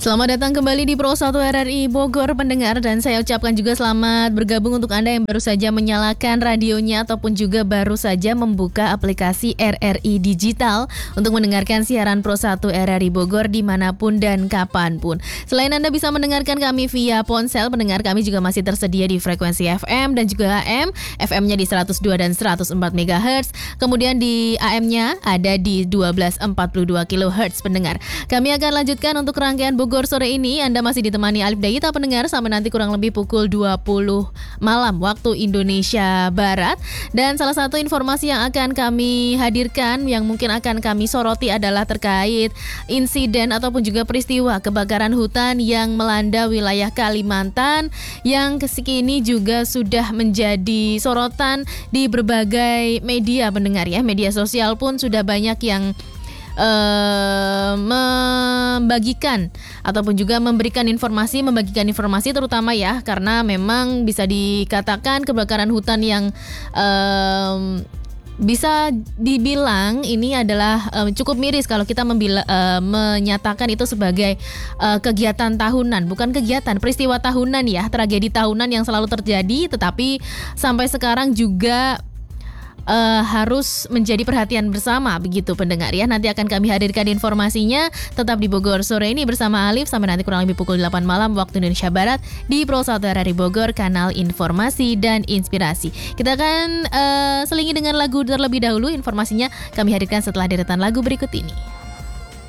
Selamat datang kembali di Pro 1 RRI Bogor pendengar, dan saya ucapkan juga selamat bergabung untuk Anda yang baru saja menyalakan radionya ataupun juga baru saja membuka aplikasi RRI Digital untuk mendengarkan siaran Pro 1 RRI Bogor dimanapun dan kapanpun. Selain Anda bisa mendengarkan kami via ponsel, pendengar kami juga masih tersedia di frekuensi FM dan juga AM. FM-nya di 102 dan 104 MHz, kemudian di AM-nya ada di 1242 kHz pendengar. Kami akan lanjutkan untuk rangkaian Bogor sore ini. Anda masih ditemani Alif Dayita pendengar sampai nanti kurang lebih pukul 20 malam waktu Indonesia Barat. Dan salah satu informasi yang akan kami hadirkan yang mungkin akan kami soroti adalah terkait insiden ataupun juga peristiwa kebakaran hutan yang melanda wilayah Kalimantan yang kini juga sudah menjadi sorotan di berbagai media pendengar ya. Media sosial pun sudah banyak yang membagikan ataupun juga membagikan informasi terutama ya, karena memang bisa dikatakan kebakaran hutan yang bisa dibilang ini adalah cukup miris kalau kita menyatakan itu sebagai kegiatan tahunan, bukan kegiatan, peristiwa tahunan ya, tragedi tahunan yang selalu terjadi, tetapi sampai sekarang juga harus menjadi perhatian bersama begitu pendengar ya. Nanti akan kami hadirkan informasinya tetap di Bogor sore ini bersama Alif sampai nanti kurang lebih pukul 8 malam waktu Indonesia Barat di Pro 1 RRI Bogor, kanal informasi dan inspirasi. Kita akan selingi dengan lagu terlebih dahulu. Informasinya kami hadirkan setelah deretan lagu berikut ini.